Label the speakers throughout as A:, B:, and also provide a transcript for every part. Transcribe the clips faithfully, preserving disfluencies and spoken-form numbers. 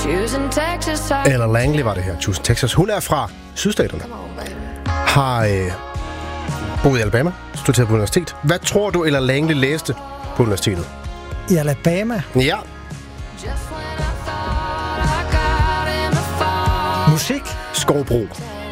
A: Eller Langley var det her, Choosing Texas. Hun er fra sydstaterne. Har øh, boet i Alabama, studeret på universitet. Hvad tror du, eller Langley læste på universitetet?
B: I Alabama?
A: Ja.
B: Musik?
A: Skovbrug.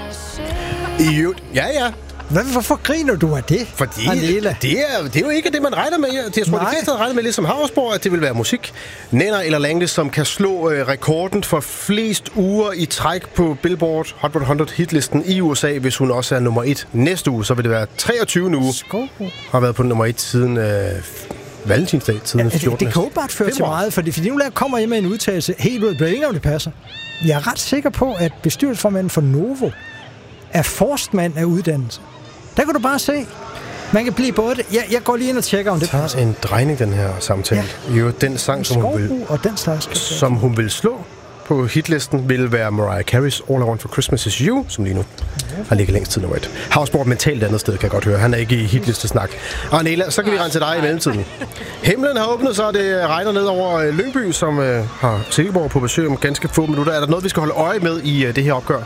A: I øvrigt, ja, ja.
B: Hvad, hvorfor griner du af det,
A: Fordi
B: Anela?
A: det er, det er jo ikke det, man regner med. Jeg tror, Nej. de fleste havde regnet med, ligesom Havsborg, at det vil være musik. Nenner eller Langley, som kan slå øh, rekorden for flest uger i træk på Billboard Hot hundrede hitlisten i U S A, hvis hun også er nummer et næste uge. Så vil det være treogtyvende uge.
B: Skovbrug.
A: Har været på nummer et siden øh, Valentinsdag, siden
B: ja,
A: fjortende.
B: Det, det kan jo bare føre til meget, fordi, fordi nu kommer jeg med en udtalelse helt ud af blæringen, om det passer. Jeg er ret sikker på, at bestyrelsesformanden for Novo er forstmand af uddannelse. Der kan du bare se. Man kan blive både det. Jeg, jeg går lige ind og tjekker, om det
A: passer. Det er en drejning, den her samtale. Ja. Jo, den sang, som hun, vil,
B: og den slags
A: som hun vil slå på hitlisten, vil være Mariah Carey's All I Want for Christmas Is You, som lige nu har ligget længst tid nummer et. Havsborg mentalt andet sted, kan jeg godt høre. Han er ikke i hitlistesnak. Og Nela, så kan vi rende til dig i mellemtiden. Himlen har åbnet, så det regner ned over Lyngby, som øh, har Silkeborg på besøg om ganske få minutter. Er der noget, vi skal holde øje med i øh, det her opgør?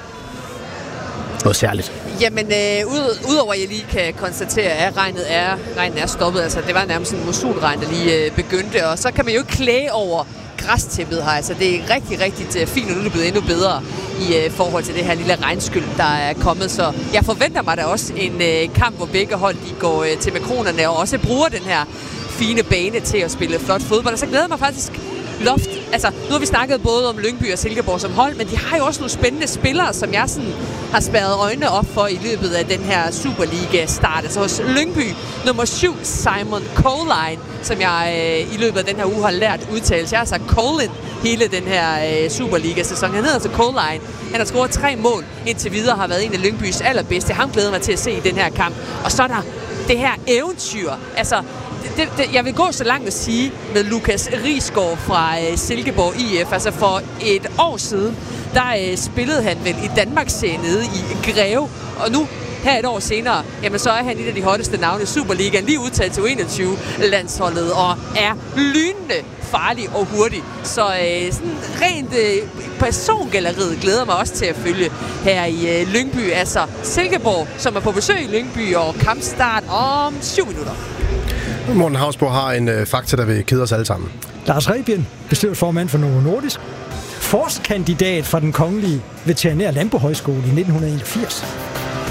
A: Noget særligt.
C: Jamen, øh, ud, udover at jeg lige kan konstatere, at regnet er, regnen er stoppet, altså det var nærmest en monsunregn, der lige øh, begyndte, og så kan man jo ikke klage over græstæppet her, altså det er rigtig, rigtig øh, fint, og nu er det blevet endnu bedre i øh, forhold til det her lille regnskyld, der er kommet, så jeg forventer mig da også en øh, kamp, hvor begge hold de går øh, til makronerne, og også bruger den her fine bane til at spille flot fodbold, og så glæder mig faktisk Loft. Altså, nu har vi snakket både om Lyngby og Silkeborg som hold, men de har jo også nogle spændende spillere, som jeg sådan har spærret øjnene op for i løbet af den her Superliga-start. Altså hos Lyngby, nummer syv, Simon Colin, som jeg øh, i løbet af den her uge har lært udtales. Jeg har sagt Colin hele den her øh, Superliga-sæson. Han hedder altså Colin. Han har scoret tre mål indtil videre, har været en af Lyngbys allerbedste. Han glæder mig til at se i den her kamp. Og så er der det her eventyr. Altså, Det, det, jeg vil gå så langt at sige med Lukas Risgaard fra øh, Silkeborg I F. Altså for et år siden, der øh, spillede han vel i Danmarksserien nede i Greve. Og nu, her et år senere, jamen så er han et af de hotteste navne i Superligaen. Lige udtaget til U enogtyve-landsholdet og er lynende farlig og hurtig. Så øh, sådan rent øh, persongalleriet glæder mig også til at følge her i øh, Lyngby. Altså Silkeborg, som er på besøg i Lyngby, og kampstart om syv minutter.
A: Morten Havsborg har en øh, fakta, der vil kede os alle sammen.
B: Lars Rebien, bestyrelsesformand for Novo Nordisk, forskkandidat fra den kongelige veterinære landbohøjskole i nitten enogfirs.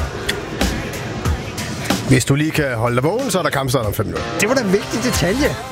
A: Hvis du lige kan holde dig vågen, så er der kampstart om fem minutter.
B: Det var da en vigtig detalje.